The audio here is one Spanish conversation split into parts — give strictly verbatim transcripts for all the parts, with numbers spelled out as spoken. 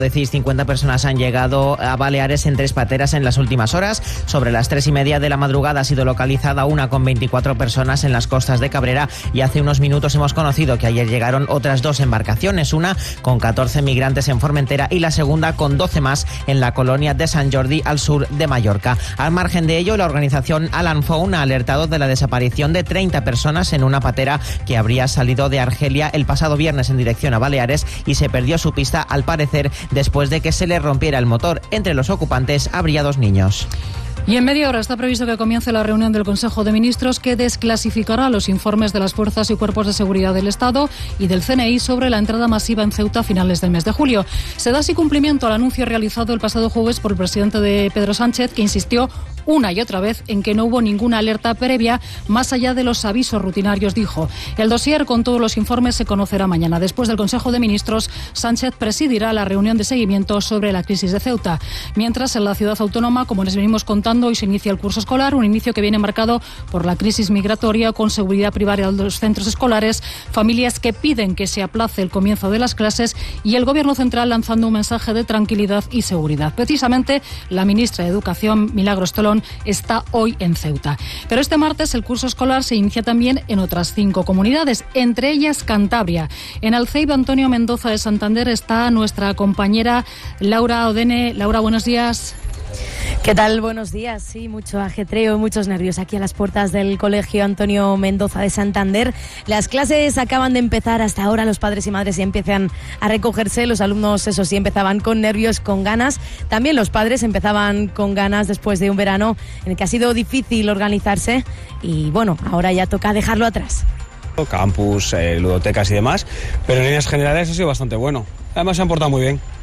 Decís, cincuenta personas han llegado a Baleares en tres pateras en las últimas horas. Sobre las tres y media de la madrugada ha sido localizada una con veinticuatro personas en las costas de Cabrera y hace unos minutos hemos conocido que ayer llegaron otras dos embarcaciones, una con catorce migrantes en Formentera y la segunda con doce más en la colonia de Sant Jordi al sur de Mallorca. Al margen de ello, la organización Alan Found ha alertado de la desaparición de treinta personas en una patera que habría salido de Argelia el pasado viernes en dirección a Baleares y se perdió su pista, al parecer, después de que se le rompiera el motor. Entre los ocupantes habría dos niños. Y en media hora está previsto que comience la reunión del Consejo de Ministros que desclasificará los informes de las fuerzas y cuerpos de seguridad del Estado y del C N I sobre la entrada masiva en Ceuta a finales del mes de julio. Se da así cumplimiento al anuncio realizado el pasado jueves por el presidente de Pedro Sánchez, que insistió una y otra vez en que no hubo ninguna alerta previa más allá de los avisos rutinarios, dijo. El dossier con todos los informes se conocerá mañana. Después del Consejo de Ministros, Sánchez presidirá la reunión de seguimiento sobre la crisis de Ceuta. Mientras, en la ciudad autónoma, como les venimos contando, hoy se inicia el curso escolar, un inicio que viene marcado por la crisis migratoria, con seguridad privada de los centros escolares, familias que piden que se aplace el comienzo de las clases y el Gobierno central lanzando un mensaje de tranquilidad y seguridad. Precisamente, la ministra de Educación, Milagros Tolón, está hoy en Ceuta. Pero este martes el curso escolar se inicia también en otras cinco comunidades, entre ellas Cantabria. En Alceiba, Antonio Mendoza de Santander, está nuestra compañera Laura Odene. Laura, buenos días. ¿Qué tal? Buenos días. Sí, mucho ajetreo y muchos nervios aquí a las puertas del Colegio Antonio Mendoza de Santander. Las clases acaban de empezar. Hasta ahora los padres y madres ya empiezan a recogerse. Los alumnos, eso sí, empezaban con nervios, con ganas. También los padres empezaban con ganas después de un verano en el que ha sido difícil organizarse. Y bueno, ahora ya toca dejarlo atrás. Campus, eh, ludotecas y demás. Pero en líneas generales ha sido bastante bueno. Además se han portado muy bien.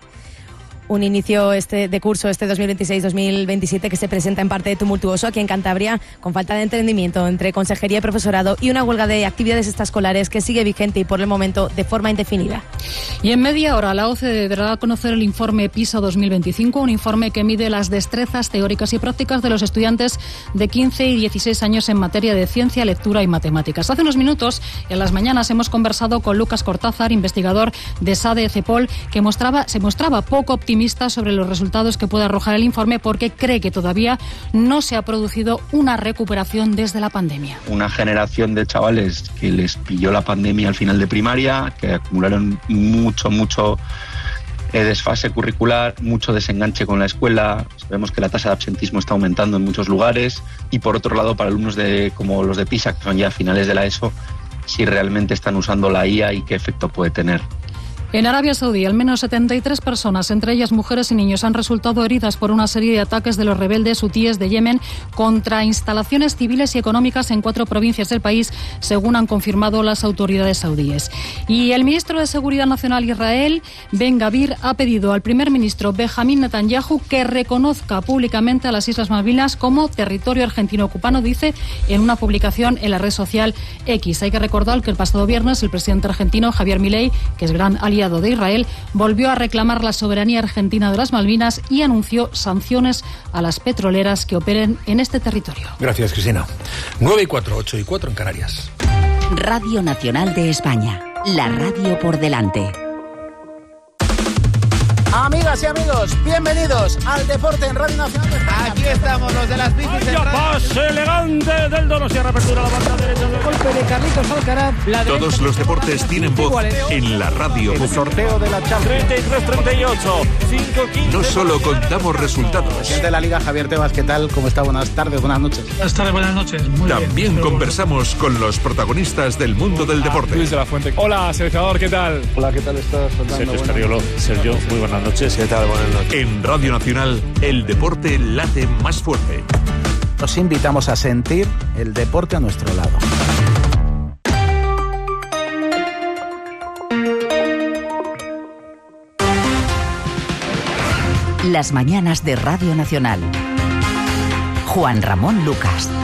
Un inicio este de curso este dos mil veintiséis dos mil veintisiete que se presenta en parte tumultuoso aquí en Cantabria, con falta de entendimiento entre consejería y profesorado y una huelga de actividades extraescolares que sigue vigente y por el momento de forma indefinida. Y en media hora la O C D dará a conocer el informe PISA dos mil veinticinco, un informe que mide las destrezas teóricas y prácticas de los estudiantes de quince y dieciséis años en materia de ciencia, lectura y matemáticas. Hace unos minutos, en las mañanas, hemos conversado con Lucas Cortázar, investigador de SADE CEPOL, que mostraba, se mostraba poco optimista sobre los resultados que puede arrojar el informe porque cree que todavía no se ha producido una recuperación desde la pandemia. Una generación de chavales que les pilló la pandemia al final de primaria, que acumularon mucho, mucho eh, desfase curricular, mucho desenganche con la escuela. Vemos que la tasa de absentismo está aumentando en muchos lugares y, por otro lado, para alumnos de, como los de PISA, que son ya finales de la ESO, si realmente están usando la I A y qué efecto puede tener. En Arabia Saudí, al menos setenta y tres personas, entre ellas mujeres y niños, han resultado heridas por una serie de ataques de los rebeldes hutíes de Yemen contra instalaciones civiles y económicas en cuatro provincias del país, según han confirmado las autoridades saudíes. Y el ministro de Seguridad Nacional Israel, Ben Gavir, ha pedido al primer ministro Benjamín Netanyahu que reconozca públicamente a las Islas Malvinas como territorio argentino ocupado, dice en una publicación en la red social X. Hay que recordar que el pasado viernes el presidente argentino Javier Milei, que es gran aliado de Israel, volvió a reclamar la soberanía argentina de las Malvinas y anunció sanciones a las petroleras que operen en este territorio. Gracias, Cristina. nueve y cuatro, ocho y cuatro en Canarias. Radio Nacional de España, la radio por delante. Amigas y amigos, bienvenidos al Deporte en Radio Nacional de España. Aquí estamos, los de las bicis. ¡Vaya pase elegante del Donostia! Reapertura la banda derecha. El golpe de Carlitos Alcaraz. La Todos los deportes tienen voz en la radio. El sorteo de la Champions. treinta y tres treinta y ocho. cinco quince. No solo contamos resultados. Presidente de la Liga, Javier Tebas, ¿qué tal? ¿Cómo está? Buenas tardes, buenas noches. Buenas tardes, buenas noches. Muy También bien. conversamos con los protagonistas del mundo del deporte. Luis de la Fuente. Hola, seleccionador, ¿qué tal? Hola, ¿qué tal estás, Fernando? Sergio Escariolo. Sergio, muy buenas noches. ¿Qué tal? Buenas noches. En Radio Nacional, el deporte late más fuerte. Nos invitamos a sentir el deporte a nuestro lado. Las mañanas de Radio Nacional. Juan Ramón Lucas.